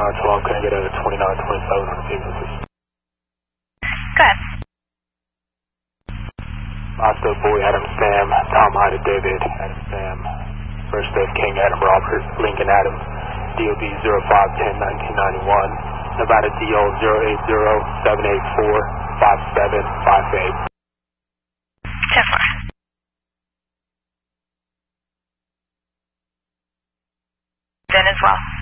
2912, can I get a 2927 on the pavement, please? Go ahead. Master Boy Adam Sam, Tom Hyder David Adam Sam, First of King Adam Robert, Lincoln Adam, DOB 0510-1991, Nevada DO 080-784-5758. 10-4. Then as well.